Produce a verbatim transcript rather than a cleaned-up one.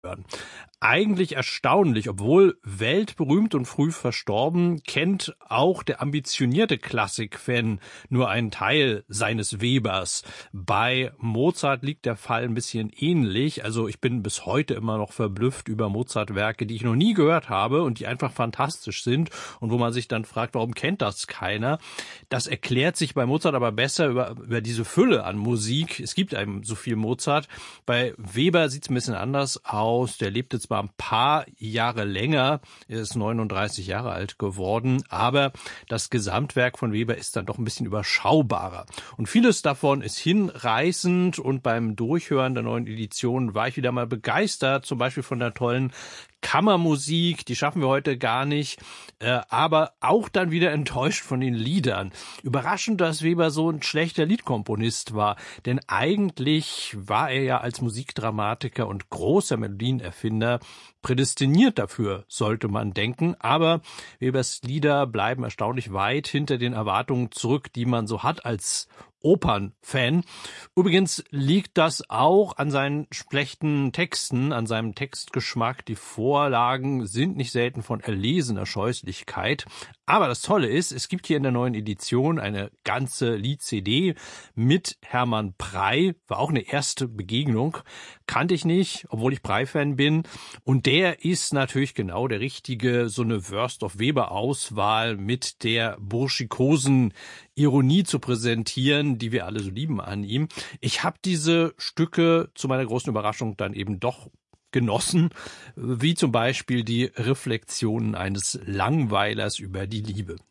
hören. Eigentlich erstaunlich, obwohl weltberühmt und früh verstorben, kennt auch der ambitionierte Klassik-Fan nur einen Teil seines Webers. Bei Mozart liegt der Fall ein bisschen ähnlich. Also ich bin bis heute immer noch verblüfft über Mozart-Werke, die ich noch nie gehört habe und die einfach fantastisch sind und wo man sich dann fragt, warum kennt das keiner? Das erklärt sich bei Mozart aber besser über, über diese Fülle an Musik. Es gibt einem so viel Mozart. Bei Weber sieht es ein bisschen anders aus. Der lebte zwar ein paar Jahre länger, er ist neununddreißig Jahre alt geworden, aber das Gesamtwerk von Weber ist dann doch ein bisschen überschaubarer. Und vieles davon ist hinreißend und beim Durchhören der neuen Edition war ich wieder mal begeistert, zum Beispiel von der tollen Kammermusik, die schaffen wir heute gar nicht, äh, aber auch dann wieder enttäuscht von den Liedern. Überraschend, dass Weber so ein schlechter Liedkomponist war, denn eigentlich war er ja als Musikdramatiker und großer Melodienerfinder prädestiniert dafür, sollte man denken, aber Webers Lieder bleiben erstaunlich weit hinter den Erwartungen zurück, die man so hat als Opernfan. Übrigens liegt das auch an seinen schlechten Texten, an seinem Textgeschmack. Die Vorlagen sind nicht selten von erlesener Scheußlichkeit. Aber das Tolle ist, es gibt hier in der neuen Edition eine ganze Lied-C D mit Hermann Prey. War auch eine erste Begegnung. Kannte ich nicht, obwohl ich Prey-Fan bin. Und der ist natürlich genau der richtige, so eine Worst of Weber-Auswahl mit der burschikosen Ironie zu präsentieren, die wir alle so lieben an ihm. Ich habe diese Stücke zu meiner großen Überraschung dann eben doch genossen, wie zum Beispiel die Reflexionen eines Langweilers über die Liebe.